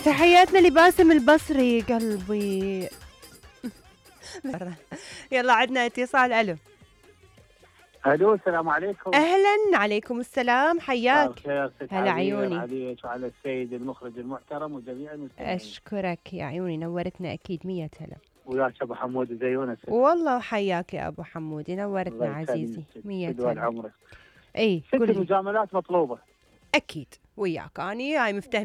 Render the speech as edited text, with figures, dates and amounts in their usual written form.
تحياتنا لباسم البصري قلبي. يلا عدنا اتصال. الو الو، السلام عليكم. اهلا، عليكم السلام، حياك. خير ست هلا عبير، عيوني. عليك وعلى السيد المخرج المحترم وجميع المستمعين. اشكرك يا عيوني، نورتنا اكيد. 100 هلا. وياك ابو حمود زيونه ست. والله حياك يا ابو حمود، نورتنا الله عزيزي. يسلمك 100 طول هلا. عمرك. اي ست قولي. المجاملات مطلوبه. اكيد وياك اني هاي مفتاح